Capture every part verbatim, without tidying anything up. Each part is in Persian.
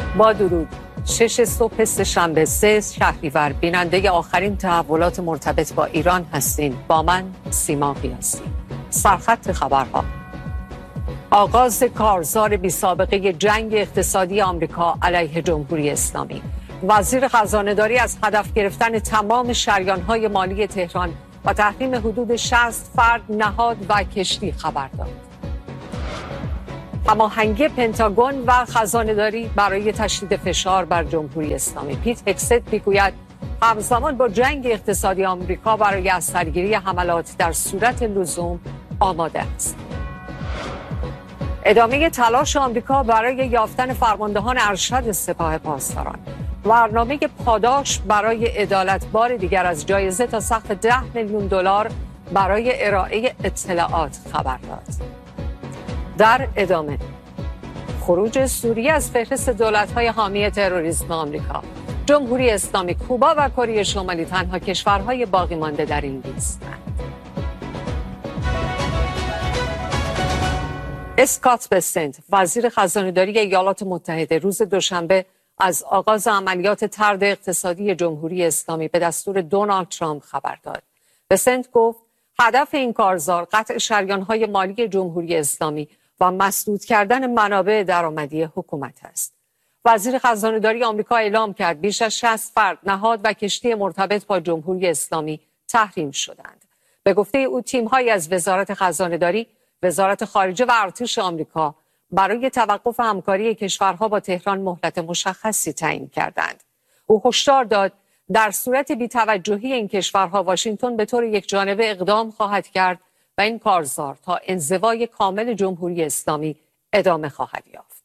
با درود، شش صبح سه‌شنبه سه شهریور بیننده آخرین تحولات مرتبط با ایران هستین. با من سیما قیاسی. سرخط خبرها: آغاز کارزار بی سابقه جنگ اقتصادی آمریکا علیه جمهوری اسلامی. وزیر خزانه‌داری از هدف گرفتن تمام شریان‌های مالی تهران و تحریم حدود شصت فرد، نهاد و کشتی خبر داد. هماهنگی پنتاگون و خزانه‌داری برای تشدید فشار بر جمهوری اسلامی. پیت هگست میگوید همزمان با جنگ اقتصادی آمریکا برای از سرگیری حملات در صورت لزوم آماده است. ادامه تلاش آمریکا برای یافتن فرماندهان ارشد سپاه پاسداران. برنامه پاداش برای عدالت بار دیگر از جایزه تا سقف ده میلیون دلار برای ارائه اطلاعات خبر داد. در ادامه، خروج سوریه از فهرست دولت‌های حامی تروریسم آمریکا. جمهوری اسلامی، کوبا و کره شمالی تنها کشورهای باقی مانده در این لیستند. اسکات بسنت، وزیر خزانه‌داری ایالات متحده، روز دوشنبه از آغاز عملیات طرد اقتصادی جمهوری اسلامی به دستور دونالد ترامپ خبر داد. بسنت گفت هدف این کارزار قطع شریان‌های مالی جمهوری اسلامی و مسدود کردن منابع درآمدی حکومت است. وزیر خزانه‌داری آمریکا اعلام کرد بیش از شصت فرد، نهاد و کشتی مرتبط با جمهوری اسلامی تحریم شدند. به گفته او تیم‌هایی از وزارت خزانه‌داری، وزارت خارجه و ارتش آمریکا برای توقف همکاری کشورها با تهران مهلت مشخصی تعیین کردند. او هشدار داد در صورت بی‌توجهی این کشورها واشنگتن به طور یکجانبه اقدام خواهد کرد و این کارزار تا انزوای کامل جمهوری اسلامی ادامه خواهد یافت.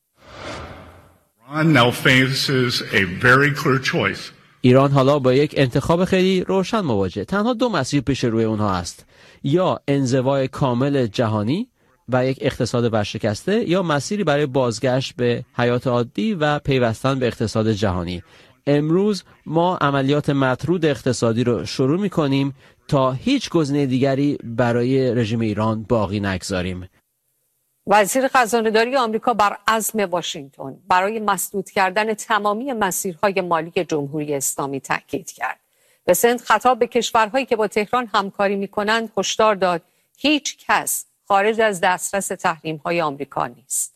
ایران حالا با یک انتخاب خیلی روشن مواجه. تنها دو مسیر پیش روی اونها است: یا انزوای کامل جهانی و یک اقتصاد ورشکسته، یا مسیری برای بازگشت به حیات عادی و پیوستن به اقتصاد جهانی. امروز ما عملیات مطرود اقتصادی رو شروع می‌کنیم تا هیچ گزینه دیگری برای رژیم ایران باقی نگذاریم. وزیر خزانه‌داری آمریکا بر عزم واشنگتن برای مسدود کردن تمامی مسیرهای مالی جمهوری اسلامی تاکید کرد. بسنت خطاب به کشورهایی که با تهران همکاری می‌کنند هشدار داد هیچ کس خارج از دسترس تحریم‌های آمریکا نیست.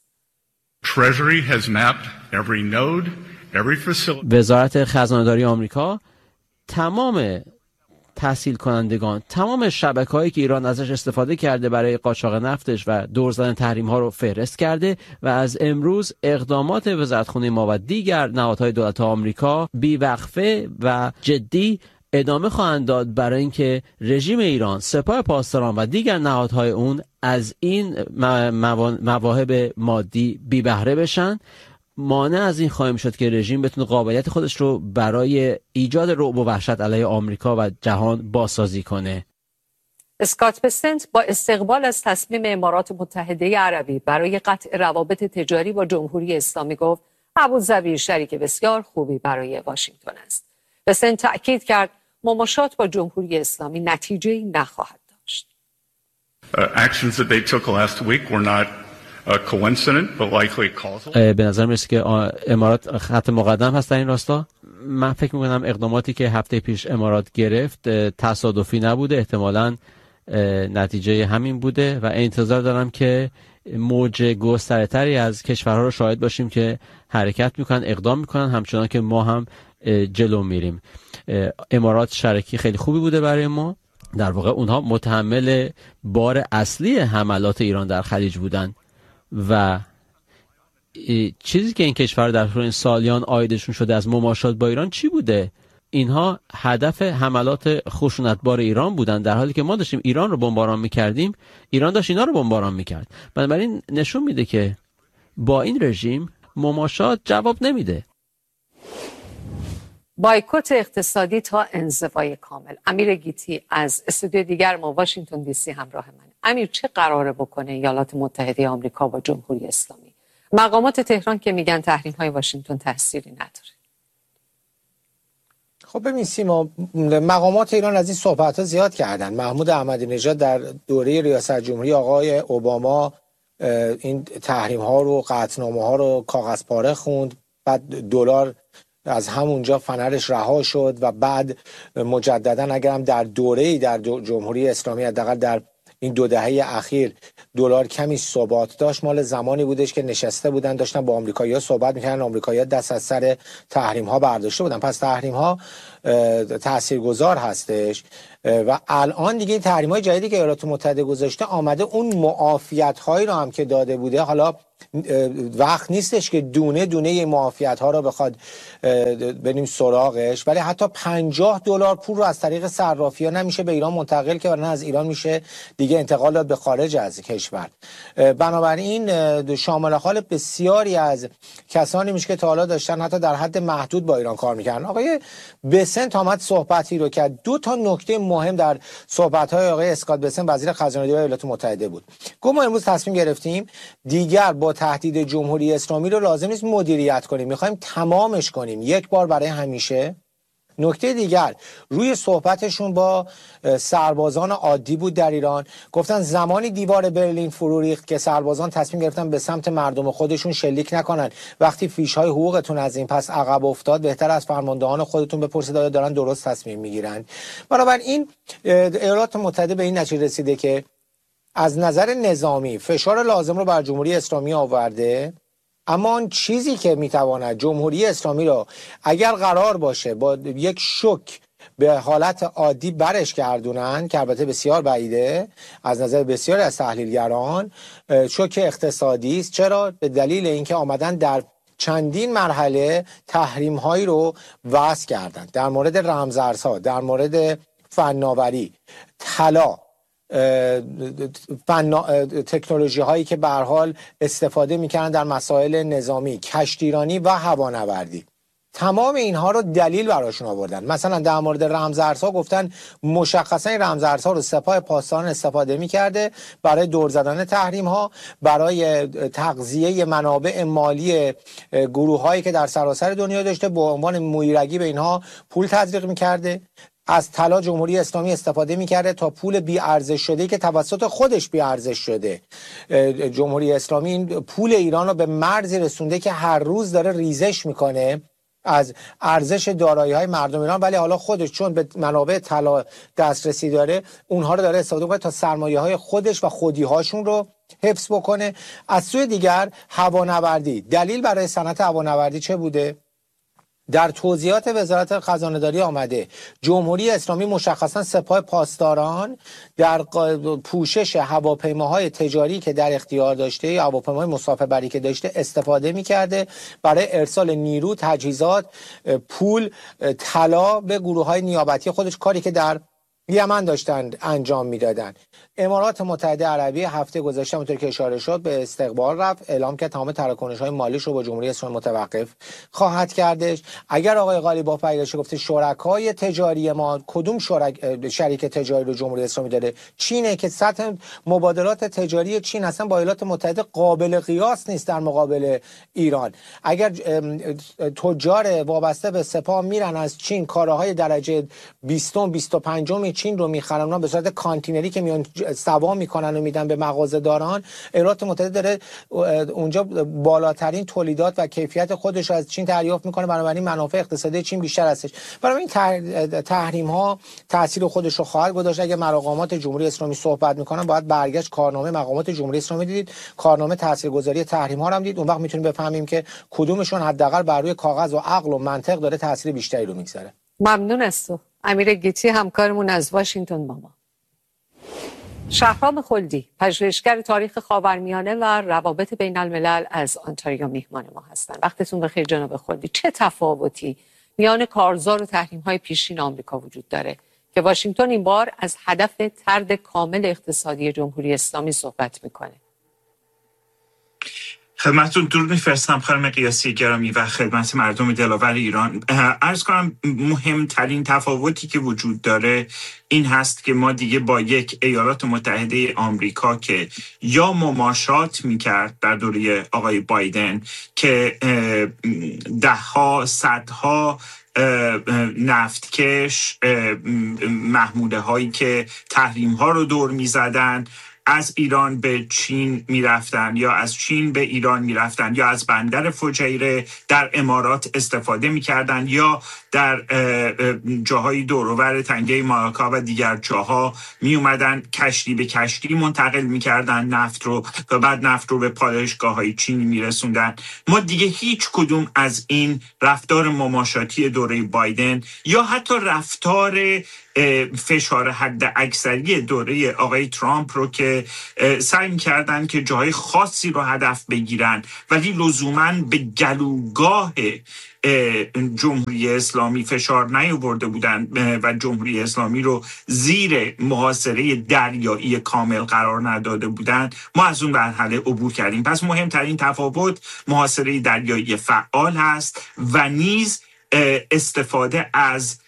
وزارت خزانه‌داری آمریکا تمام تحصیل کنندگان، تمام شبکه‌هایی که ایران ازش استفاده کرده برای قاچاق نفتش و دور زدن تحریم‌ها رو فهرست کرده و از امروز اقدامات وزارتخانه ما و دیگر نهادهای دولت آمریکا بی‌وقفه و جدی ادامه خواهند داد برای اینکه رژیم ایران، سپاه پاسداران و دیگر نهادهای اون از این مواهب مادی بی بهره بشن. مانع از این خواهیم شد که رژیم بتونه قابلیت خودش رو برای ایجاد رعب و وحشت علیه آمریکا و جهان بازسازی کنه. اسکات بسنت با استقبال از تصمیم امارات متحده عربی برای قطع روابط تجاری با جمهوری اسلامی گفت ابوظبی شریک بسیار خوبی برای واشنگتن است. بسنت تأکید کرد مماشات با جمهوری اسلامی نتیجه‌ای نخواهد داشت. Actions that they took last week were not به نظر میرسه که امارات خط مقدم هست در این راستا. من فکر میکنم اقداماتی که هفته پیش امارات گرفت تصادفی نبوده، احتمالاً نتیجه همین بوده و انتظار دارم که موج گستره‌تری از کشورها رو شاهد باشیم که حرکت میکنن، اقدام میکنن، همچنان که ما هم جلو میریم. امارات شریکی خیلی خوبی بوده برای ما. در واقع اونها متحمل بار اصلی حملات ایران در خلیج بودن و چیزی که این کشور در طول این سالیان عایدشون شده از مماشات با ایران چی بوده؟ اینها هدف حملات خشونتبار ایران بودن، در حالی که ما داشتیم ایران رو بمباران میکردیم، ایران داشت اینا رو بمباران میکرد. بنابراین نشون میده که با این رژیم مماشات جواب نمیده. بایکوت اقتصادی تا انزوای کامل. امیر گیتی از استودیو دیگر ما واشنگتن دی سی همراه من. امیر، چه قراره بکنه ایالات متحده آمریکا با جمهوری اسلامی؟ مقامات تهران که میگن تحریم های واشنگتن تأثیری نداره. خب ببین سیما، مقامات ایران از این صحبت ها زیاد کردن. محمود احمدی نژاد در دوره ریاست جمهوری آقای اوباما این تحریم ها رو، قطعنامه ها رو کاغذ پاره خوند. بعد دلار از همونجا فنرش رها شد و بعد مجددا اگرم در دوره‌ای در جمهوری اسلامی حداقل در این دو دهه اخیر دلار کمی ثبات داشت، مال زمانی بودش که نشسته بودن داشتن با آمریکایی‌ها صحبت می‌کردن، آمریکایی‌ها دست از سر تحریم‌ها برداشته بودن. پس تحریم‌ها تاثیرگذار هستش و الان دیگه این تحریم‌های جدیدی که ایالات متحده گذاشته آمده اون معافیت‌هایی رو هم که داده بوده، حالا وقت نیستش که دونه دونه این معافیت‌ها رو بخواد بریم سراغش، ولی حتی پنجاه دلار پول رو از طریق صرافی‌ها نمیشه به ایران منتقل که نه از ایران میشه دیگه انتقال داد به خارج از کشور. بنابراین شامل حال بسیاری از کسانی میشه که تا حالا داشتن حتی در حد محدود با ایران کار میکردن. آقای بسنت آمد صحبتی رو کرد. دو تا نکته مهم در صحبت‌های آقای اسکات بسنت وزیر خزانه داری ایالات متحده بود. گفت ما امروز تصمیم گرفتیم دیگر با تهدید جمهوری اسلامی رو لازم نیست مدیریت کنیم، میخوایم تمامش کنیم یک بار برای همیشه. نکته دیگر روی صحبتشون با سربازان عادی بود در ایران، گفتن زمانی دیوار برلین فرو ریخت که سربازان تصمیم گرفتن به سمت مردم خودشون شلیک نکنن. وقتی فیش‌های حقوقتون از این پس عقب افتاد بهتر از فرماندهان خودتون بپرسید آیا دارن درست تصمیم میگیرن. بنابراین ایالات متحده به این نتیجه رسیده که از نظر نظامی فشار لازم رو بر جمهوری اسلامی آورده، اما آن چیزی که میتواند جمهوری اسلامی را اگر قرار باشه با یک شوک به حالت عادی برش گردونن، که البته بسیار بعیده از نظر بسیاری از تحلیلگران، شوک اقتصادی است. چرا؟ به دلیل اینکه آمدن در چندین مرحله تحریم هایی رو وضع کردن در مورد رمزارزها، در مورد فناوری، طلا، فنا... تکنولوژی هایی که به هر حال استفاده میکنن در مسائل نظامی، کشتیرانی و هوانوردی. تمام اینها رو دلیل براشون آوردن. مثلا در مورد رمزارزها گفتن مشخصا این رمزارزها رو سپاه پاسداران استفاده میکرده برای دور زدن تحریم ها، برای تغذیه منابع مالی گروه هایی که در سراسر دنیا داشته، به عنوان مویرگی به اینها پول تزریق میکرده. از طلا جمهوری اسلامی استفاده میکرده تا پول بی ارزش شده که توسط خودش بی ارزش شده. جمهوری اسلامی این پول ایران رو به مرزی رسونده که هر روز داره ریزش میکنه از ارزش دارایی‌های مردم ایران، ولی حالا خودش چون به منابع طلا دسترسی داره اونها رو داره استفاده میکنه تا سرمایه‌های خودش و خودی‌هاشون رو حفظ بکنه. از سوی دیگر هوانوردی، دلیل برای صنعت هوانوردی چه بوده؟ در توضیحات وزارت خزانه داری آمده جمهوری اسلامی مشخصا سپاه پاسداران در پوشش هواپیماهای تجاری که در اختیار داشته، هواپیماهای مسافربری که داشته، استفاده می‌کرده برای ارسال نیرو، تجهیزات، پول، طلا به گروه‌های نیابتی خودش، کاری که در یمن داشتن انجام میدادن. امارات متحده عربی هفته گذشته اونطور که اشاره شد به استقبال رفت، اعلام کرد تمام تراکنش‌های مالیش رو با جمهوری اسلامی متوقف خواهد کردش. اگر آقای قالیباف پیداش گفته شرکای تجاری ما، کدوم شرک شریک تجاری رو جمهوری اسلامی داره؟ چینه که سطح مبادلات تجاری چین اصلا با ایالات متحده قابل قیاس نیست در مقابل ایران. اگر تجار وابسته به سپاه میرن از چین کالاهای درجه بیست بیست و پنج چین رو میخرن، اونا به صورت کانتینری که میان سوا میکنن و میدن به مغازه‌داران، ایالات متحده داره اونجا بالاترین تولیدات و کیفیت خودش از چین دریافت میکنه، بنابراین منافع اقتصادی چین بیشتر هستش. برای این تحریم ها تاثیر خودش رو خواهد گذاشت. اگه مقامات جمهوری اسلامی صحبت میکنن باید برگشت کارنامه مقامات جمهوری اسلامی دید، کارنامه تاثیرگذاری تحریم ها رو هم دید، اون وقت میتونیم بفهمیم که کدومشون حداقل بر روی کاغذ و عقل و منطق داره تاثیر بیشتری رو میگذاره. ممنون از تو امیر گیتی، همکارمون از واشنگتن با ما. شهرام خلدی، پژوهشگر تاریخ خاورمیانه و روابط بین الملل از آنتاریو میهمان ما هستند. وقتتون بخیر جناب خلدی. چه تفاوتی میان کارزار و تحریم‌های پیشین آمریکا وجود داره که واشنگتن این بار از هدف طرد کامل اقتصادی جمهوری اسلامی صحبت میکنه؟ خدمتتون درود میفرستم خانم قیاسی گرامی و خدمت مردم دلاور ایران. عرض کنم مهمترین تفاوتی که وجود داره این هست که ما دیگه با یک ایالات متحده آمریکا که یا مماشات میکرد در دوره آقای بایدن که دهها صدها نفتکش، محموله هایی که تحریم ها رو دور میزدن، از ایران به چین میرفتن یا از چین به ایران میرفتن یا از بندر فجیره در امارات استفاده میکردن یا در جاهای دور و بر تنگه مالاکا و دیگر جاها می اومدن کشتی به کشتی منتقل میکردن نفت رو و بعد نفت رو به پالایشگاه های چینی میرسوندن. ما دیگه هیچ کدوم از این رفتار مماشاتی دوره بایدن یا حتی رفتار فشار حد اکثری دوره آقای ترامپ رو که سعی می‌کردن که جاهای خاصی رو هدف بگیرن ولی لزوماً به گلوگاه جمهوری اسلامی فشار نیاورده بودن و جمهوری اسلامی رو زیر محاصره دریایی کامل قرار نداده بودن، ما از اون مرحله عبور کردیم. پس مهمترین تفاوت محاصره دریایی فعال هست و نیز استفاده از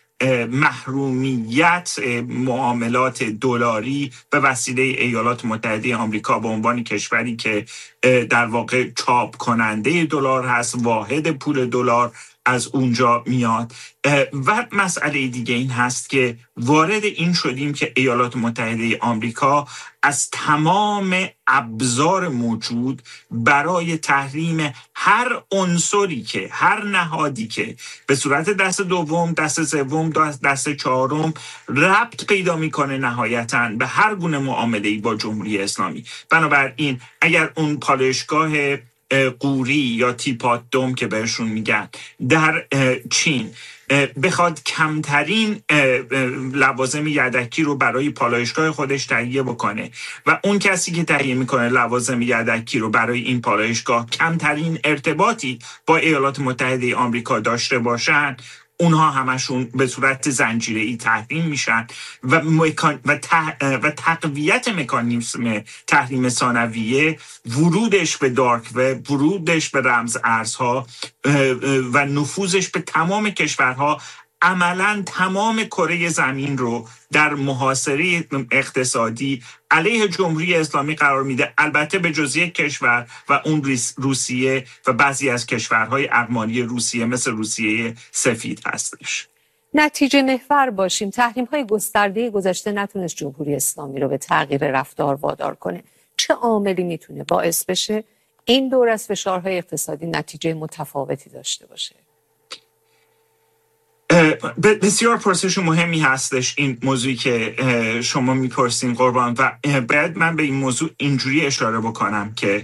محرومیت معاملات دلاری به وسیله ایالات متحده آمریکا به عنوان کشوری که در واقع چاپ کننده دلار هست، واحد پول دلار از اونجا میاد. و مسئله دیگه این هست که وارد این شدیم که ایالات متحده آمریکا از تمام ابزار موجود برای تحریم هر عنصری که هر نهادی که به صورت دست دوم، دست سوم، دست چهارم ربط پیدا میکنه نهایتاً به هر گونه معامله‌ای با جمهوری اسلامی. بنابراین اگر اون پالایشگاه قوری یا تیپات دوم که بهشون میگن در چین بخواد کمترین لوازم یدکی رو برای پالایشگاه خودش تهیه بکنه و اون کسی که تهیه میکنه لوازم یدکی رو برای این پالایشگاه کمترین ارتباطی با ایالات متحده آمریکا داشته باشن، اونها همشون به صورت زنجیره‌ای تحریم میشن و مکان و, تح... و تقویت مکانیزم تحریم ثانویه، ورودش به دارک وب، ورودش به رمز ارزها و نفوذش به تمام کشورها عملاً تمام کره زمین رو در محاصره اقتصادی علیه جمهوری اسلامی قرار میده، البته به جز یک کشور و اون روسیه و بعضی از کشورهای اقماری روسیه مثل روسیه سفید هستش. نتیجه محور باشیم. تحریم‌های گسترده گذشته نتونست جمهوری اسلامی رو به تغییر رفتار وادار کنه. چه عاملی میتونه باعث بشه این دور از فشارهای اقتصادی نتیجه متفاوتی داشته باشه؟ بسیار پرسش مهمی هستش این موضوعی که شما میپرسین قربان، و باید من به این موضوع اینجوری اشاره بکنم که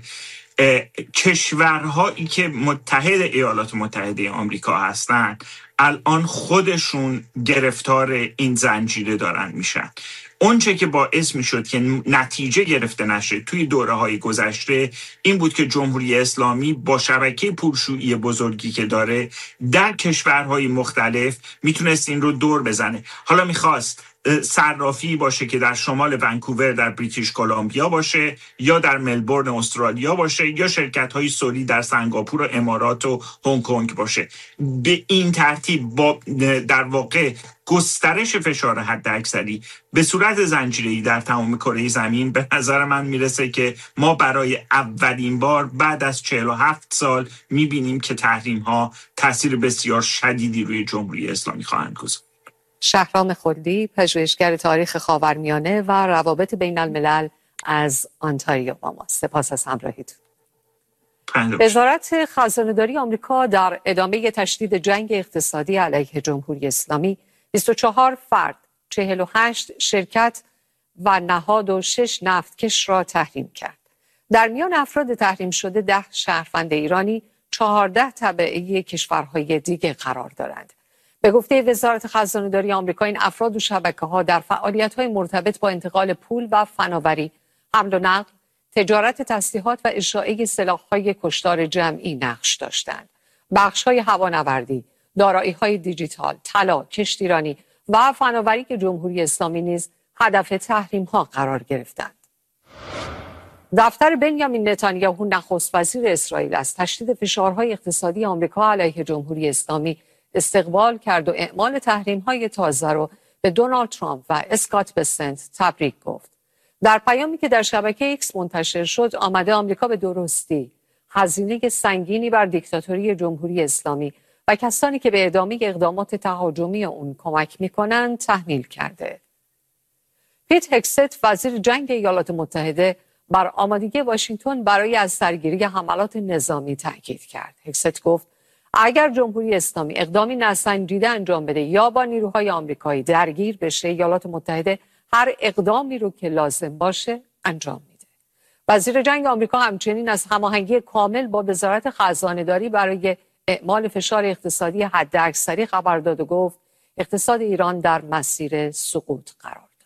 کشورهایی که متحد ایالات متحده آمریکا هستن الان خودشون گرفتار این زنجیره دارن میشن. اونچه که باعث میشد که نتیجه گرفته نشه توی دوره‌های گذشته این بود که جمهوری اسلامی با شبکه پولشویی بزرگی که داره در کشورهای مختلف میتونست این رو دور بزنه. حالا میخواست صرافی باشه که در شمال ونکوور در بریتیش کلمبیا باشه یا در ملبورن استرالیا باشه یا شرکت‌های سوری در سنگاپور و امارات و هنگ کنگ باشه. به این ترتیب با در واقع گسترش فشار حداکثری به صورت زنجیره‌ای در تمام کره زمین به نظر من میرسه که ما برای اولین بار بعد از چهل و هفت سال میبینیم که تحریم‌ها تاثیر بسیار شدیدی روی جمهوری اسلامی خواهند گذاشت. شهرام خلدی، پژوهشگر تاریخ خاورمیانه و روابط بین الملل از آنتاریو با ما. سپاس از همراهیتون. وزارت خزانه‌داری آمریکا در ادامه تشدید جنگ اقتصادی علیه جمهوری اسلامی بیست و چهار فرد، چهل و هشت شرکت و نهاد و شش نفتکش را تحریم کرد. در میان افراد تحریم شده ده شهروند ایرانی، چهارده تبعی کشورهای دیگه قرار دارند. به گفته وزارت خزانه‌داری آمریکا این افراد و شبکه‌ها در فعالیت‌های مرتبط با انتقال پول و فناوری، حمل و نقل، تجارت تسلیحات و اشاعه سلاح‌های کشتار جمعی نقش داشتند. بخش‌های هوانوردی، دارایی‌های دیجیتال، طلا، کشتیرانی و فناوری که جمهوری اسلامی نیز هدف تحریم‌ها قرار گرفتند. دفتر بنیامین نتانیاهو نخست وزیر اسرائیل از تشدید فشارهای اقتصادی آمریکا علیه جمهوری اسلامی استقبال کرد و اعمال تحریم‌های تازه را به دونالد ترامپ و اسکات بسنت تبریک گفت. در پیامی که در شبکه ایکس منتشر شد، آمده آمریکا به درستی هزینه سنگینی بر دیکتاتوری جمهوری اسلامی و کسانی که به ادامه اقدامات تهاجمی اون کمک می‌کنند تحمیل کرده. پیت هکست وزیر جنگ ایالات متحده بر آمادگی واشنگتن برای از سرگیری حملات نظامی تاکید کرد. هکست گفت اگر جمهوری اسلامی اقدامی ناسنجیده انجام بده یا با نیروهای آمریکایی درگیر بشه، ایالات متحده هر اقدامی رو که لازم باشه انجام میده. وزیر جنگ آمریکا همچنین از هماهنگی کامل با وزارت خزانه‌داری برای اعمال فشار اقتصادی حداکثری خبر داد و گفت اقتصاد ایران در مسیر سقوط قرار داره.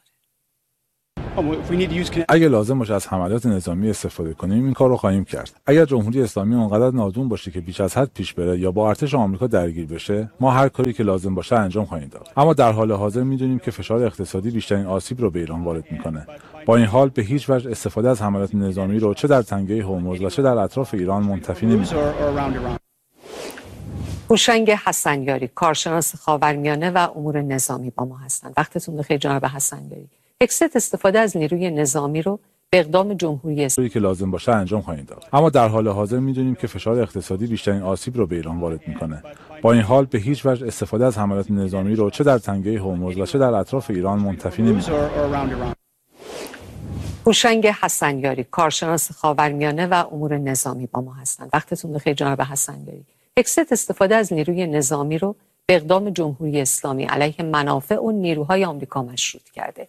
اگه لازم باشه از حملات نظامی استفاده کنیم این کار رو خواهیم کرد. اگر جمهوری اسلامی اونقدر نادون باشه که بیش از حد پیش بره یا با ارتش آمریکا درگیر بشه، ما هر کاری که لازم باشه انجام خواهیم داد. اما در حال حاضر میدونیم که فشار اقتصادی بیشترین آسیب رو به ایران وارد میکنه. با این حال به هیچ وجه استفاده از حملات نظامی رو چه در تنگه هرمز و چه در اطراف ایران منتفی نمی‌کنیم. هوشنگ حسنیاری، کارشناس خاورمیانه و امور نظامی با ما هستند. وقتتون بخیر جناب حسنیاری. هکست استفاده از نیروی نظامی رو به اقدام جمهوری اسلامی که لازم باشه انجام خواهیم داد. اما در حال حاضر میدونیم که فشار اقتصادی بیشترین آسیب رو به ایران وارد میکنه. با این حال به هیچ وجه استفاده از حملات نظامی رو چه در تنگه هرمز و چه در اطراف ایران منتفی نمی‌کنیم. هوشنگ حسنیاری، کارشناس خاورمیانه و امور نظامی با ما هستند. وقتتون بخیر جناب حسنیاری. هکست استفاده از نیروی نظامی رو به اقدام جمهوری اسلامی علیه منافع و نیروهای آمریکا مشروط کرده.